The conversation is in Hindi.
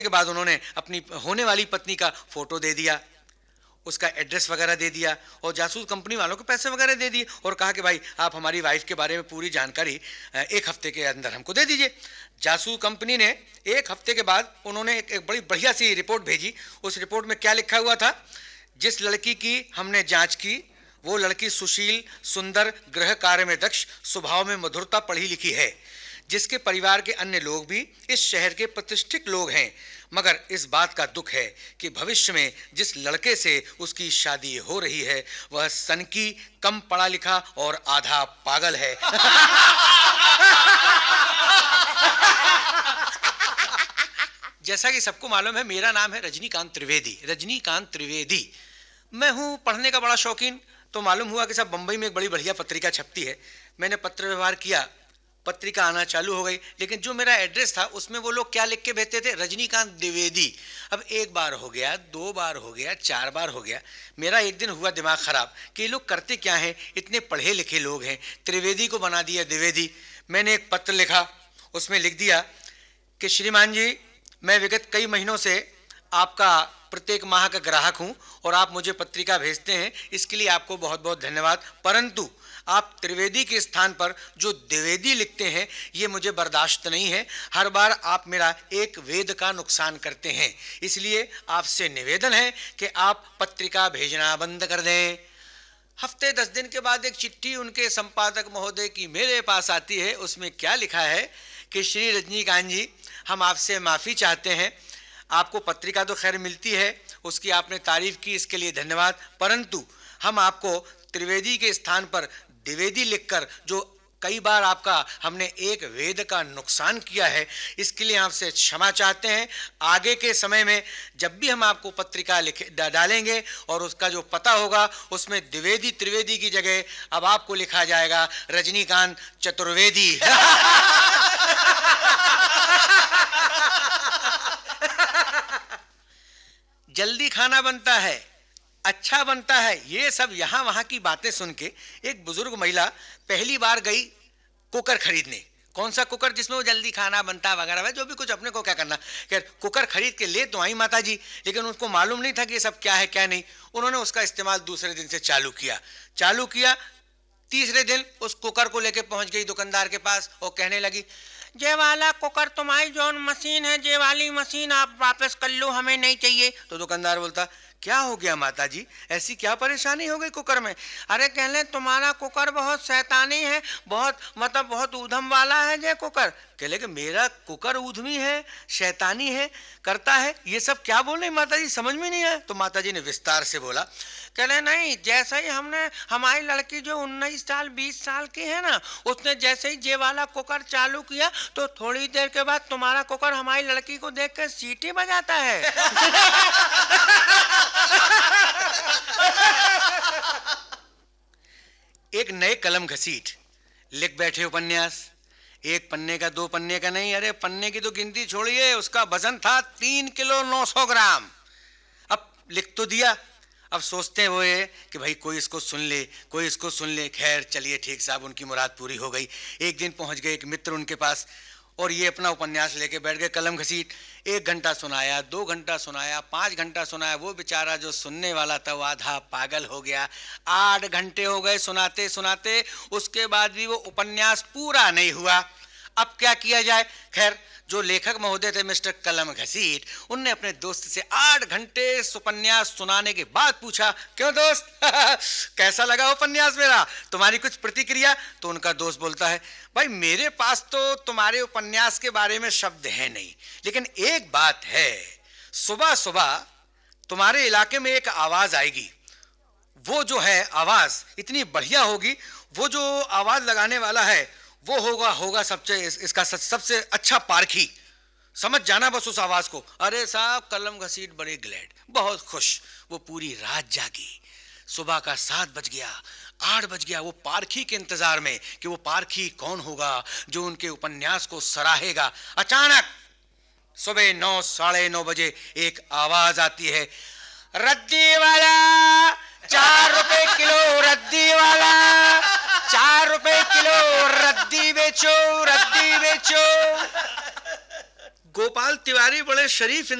के बाद उन्होंने अपनी होने वाली पत्नी का फोटो दे दिया, उसका एड्रेस वगैरह दे दिया और जासूस कंपनी वालों को पैसे वगैरह दे दिए और कहा कि भाई आप हमारी वाइफ के बारे में पूरी जानकारी 1 हफ्ते के अंदर हमको दे दीजिए। जासूस कंपनी ने 1 हफ्ते के बाद उन्होंने एक बड़ी बढ़िया सी रिपोर्ट भेजी। उस रिपोर्ट में क्या लिखा हुआ था? जिस लड़की की हमने जांच की वो लड़की सुशील, सुंदर, गृह कार्य में दक्ष, स्वभाव में मधुरता, पढ़ी लिखी है, जिसके परिवार के अन्य लोग भी इस शहर के प्रतिष्ठित लोग हैं। मगर इस बात का दुख है कि भविष्य में जिस लड़के से उसकी शादी हो रही है वह सनकी, कम पढ़ा लिखा और आधा पागल है। जैसा कि सबको मालूम है, मेरा नाम है रजनीकांत त्रिवेदी। रजनीकांत त्रिवेदी। मैं हूँ पढ़ने का बड़ा शौकीन। तो मालूम हुआ कि सब बंबई में एक बड़ी बढ़िया पत्रिका छपती है। मैंने पत्र व्यवहार किया, पत्रिका आना चालू हो गई। लेकिन जो मेरा एड्रेस था उसमें वो लोग क्या लिख के भेजते थे? रजनीकांत द्विवेदी। अब 1 बार हो गया, 2 बार हो गया, 4 बार हो गया। मेरा एक दिन हुआ दिमाग खराब कि ये लोग करते क्या हैं, इतने पढ़े लिखे लोग हैं, त्रिवेदी को बना दिया द्विवेदी। मैंने एक पत्र लिखा, उसमें लिख दिया कि श्रीमान जी, मैं विगत कई महीनों से आपका प्रत्येक माह का ग्राहक हूं और आप मुझे पत्रिका भेजते हैं, इसके लिए आपको बहुत बहुत धन्यवाद। परंतु आप त्रिवेदी के स्थान पर जो द्विवेदी लिखते हैं ये मुझे बर्दाश्त नहीं है। हर बार आप मेरा एक वेद का नुकसान करते हैं, इसलिए आपसे निवेदन है कि आप पत्रिका भेजना बंद कर दें। हफ्ते 10 दिन के बाद एक चिट्ठी उनके संपादक महोदय की मेरे पास आती है। उसमें क्या लिखा है कि श्री रजनीकांत जी, हम आपसे माफ़ी चाहते हैं। आपको पत्रिका तो खैर मिलती है, उसकी आपने तारीफ की, इसके लिए धन्यवाद, परंतु हम आपको त्रिवेदी के स्थान पर द्विवेदी लिखकर जो कई बार आपका हमने एक वेद का नुकसान किया है, इसके लिए आपसे क्षमा चाहते हैं। आगे के समय में जब भी हम आपको पत्रिका डालेंगे और उसका जो पता होगा उसमें द्विवेदी त्रिवेदी की जगह अब आपको लिखा जाएगा रजनीकांत चतुर्वेदी। जल्दी खाना बनता है, अच्छा बनता है, ये सब यहाँ वहाँ की बातें सुन के एक बुजुर्ग महिला पहली बार गई कुकर खरीदने। कौन सा कुकर? जिसमें वो जल्दी खाना बनता वगैरह है, जो भी कुछ, अपने को क्या करना। खैर कुकर खरीद के ले तो आई माता जी, लेकिन उनको मालूम नहीं था कि ये सब क्या है क्या नहीं। उन्होंने उसका इस्तेमाल दूसरे दिन से चालू किया। तीसरे दिन उस कुकर को लेके पहुंच गई दुकानदार के पास और कहने लगी, ये वाला कुकर तुम्हारी जौन मशीन है, ये वाली मशीन आप वापस कर लो, हमें नहीं चाहिए। तो दुकानदार बोलता, क्या हो गया माता जी, ऐसी क्या परेशानी हो गई कुकर में? अरे कहले तुम्हारा कुकर बहुत शैतानी है, बहुत ऊधम वाला है ये कुकर। कहले कि मेरा कुकर ऊधमी है, शैतानी है, करता है, ये सब क्या बोल रही माता जी, समझ में नहीं आया। तो माता जी ने विस्तार से बोला। कहले नहीं, जैसे ही हमने, हमारी लड़की जो 19 साल 20 साल की है ना, उसने जैसे ही ये वाला कुकर चालू किया तो थोड़ी देर के बाद तुम्हारा कुकर हमारी लड़की को देख कर सीटी बजाता है। एक नए कलम घसीट लिख बैठे उपन्यास। 1 पन्ने का, 2 पन्ने का नहीं, अरे पन्ने की तो गिनती छोड़िए, उसका वजन था 3 किलो 900 ग्राम। अब लिख तो दिया, अब सोचते हैं वो ये कि भाई कोई इसको सुन ले। खैर चलिए ठीक, साहब उनकी मुराद पूरी हो गई। एक दिन पहुंच गए एक मित्र उनके पास और ये अपना उपन्यास लेके बैठ गए कलम घसीट। 1 घंटा सुनाया, 2 घंटा सुनाया, 5 घंटा सुनाया। वो बेचारा जो सुनने वाला था वो आधा पागल हो गया। 8 घंटे हो गए सुनाते सुनाते, उसके बाद भी वो उपन्यास पूरा नहीं हुआ। अब क्या किया जाए? खैर जो लेखक महोदय थे मिस्टर कलम घसीट, उनने अपने दोस्त से 8 घंटे उपन्यास सुनाने के बाद पूछा, क्यों दोस्त, कैसा लगा उपन्यास मेरा, तुम्हारी कुछ प्रतिक्रिया? तो उनका दोस्त बोलता है, भाई मेरे पास तो तुम्हारे उपन्यास के बारे में शब्द है नहीं, लेकिन एक बात है, सुबह सुबह तुम्हारे इलाके में एक आवाज आएगी, वो जो है आवाज इतनी बढ़िया होगी, वो जो आवाज लगाने वाला है वो होगा सबसे अच्छा पारखी, समझ जाना बस उस आवाज को। अरे साहब कलम घसीट बड़े ग्लैड, बहुत खुश। वो पूरी रात जागी, सुबह का 7 बज गया, 8 बज गया, वो पारखी के इंतजार में कि वो पारखी कौन होगा जो उनके उपन्यास को सराहेगा। अचानक सुबह 9, साढ़े 9 बजे एक आवाज आती है, रद्दी वाला 4 रुपए किलो, रद्दी वाला 4 रुपए किलो, रद्दी बेचो, रद्दी बेचो। गोपाल तिवारी बड़े शरीफ